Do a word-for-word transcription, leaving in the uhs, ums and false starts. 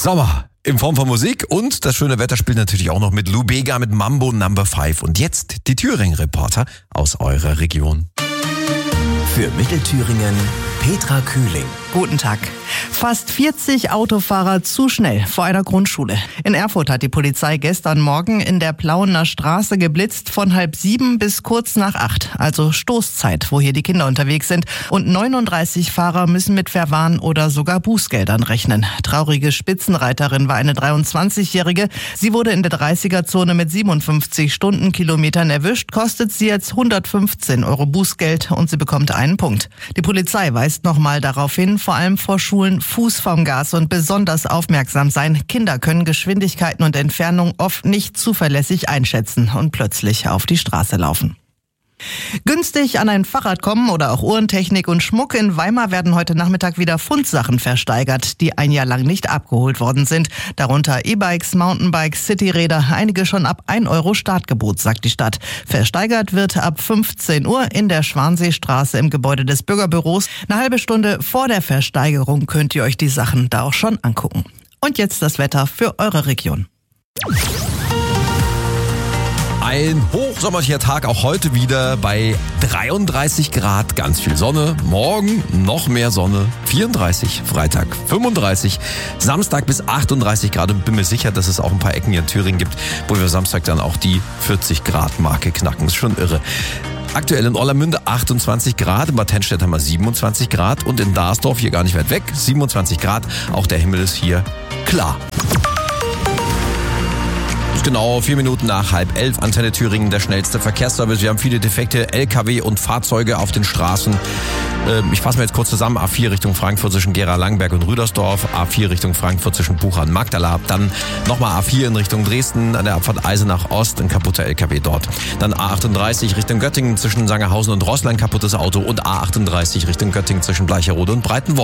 Sommer in Form von Musik und das schöne Wetter spielt natürlich auch noch mit Lou Bega mit Mambo Number fünf. Und jetzt die Thüringen-Reporter aus eurer Region. Für Mittelthüringen Petra Kühling. Guten Tag. Fast vierzig Autofahrer zu schnell vor einer Grundschule. In Erfurt hat die Polizei gestern Morgen in der Plauener Straße geblitzt von halb sieben bis kurz nach acht. Also Stoßzeit, wo hier die Kinder unterwegs sind. Und neununddreißig Fahrer müssen mit Verwarn oder sogar Bußgeldern rechnen. Traurige Spitzenreiterin war eine dreiundzwanzigjährige. Sie wurde in der dreißiger-Zone mit siebenundfünfzig Stundenkilometern erwischt. Kostet sie jetzt hundertfünfzehn Euro Bußgeld und sie bekommt einen Punkt. Die Polizei weist nochmal darauf hin, vor allem vor Schulen Fuß vom Gas und besonders aufmerksam sein. Kinder können Geschwindigkeiten und Entfernung oft nicht zuverlässig einschätzen und plötzlich auf die Straße laufen. Günstig an ein Fahrrad kommen oder auch Uhrentechnik und Schmuck. In Weimar werden heute Nachmittag wieder Fundsachen versteigert, die ein Jahr lang nicht abgeholt worden sind. Darunter E-Bikes, Mountainbikes, Cityräder, einige schon ab ein Euro Startgebot, sagt die Stadt. Versteigert wird ab fünfzehn Uhr in der Schwanseestraße im Gebäude des Bürgerbüros. Eine halbe Stunde vor der Versteigerung könnt ihr euch die Sachen da auch schon angucken. Und jetzt das Wetter für eure Region. Ein hochsommerlicher Tag, auch heute wieder bei dreiunddreißig Grad, ganz viel Sonne. Morgen noch mehr Sonne, vierunddreißig, Freitag fünfunddreißig, Samstag bis achtunddreißig Grad und bin mir sicher, dass es auch ein paar Ecken hier in Thüringen gibt, wo wir Samstag dann auch die vierzig Grad Marke knacken. Ist schon irre. Aktuell in Orlamünde achtundzwanzig Grad, in Bad Tennstedt haben wir siebenundzwanzig Grad und in Darsdorf, hier gar nicht weit weg, siebenundzwanzig Grad. Auch der Himmel ist hier klar. Genau, vier Minuten nach halb elf, Antenne Thüringen, der schnellste Verkehrsservice. Wir haben viele defekte L K W und Fahrzeuge auf den Straßen. Ich fasse mir jetzt kurz zusammen. A vier Richtung Frankfurt zwischen Gera-Langberg und Rüdersdorf. A vier Richtung Frankfurt zwischen Bucha und Magdala. Dann nochmal A vier in Richtung Dresden an der Abfahrt Eisenach Ost. Ein kaputter L K W dort. Dann A achtunddreißig Richtung Göttingen zwischen Sangerhausen und Roßlein, kaputtes Auto. Und A achtunddreißig Richtung Göttingen zwischen Bleicherode und Breitenwort.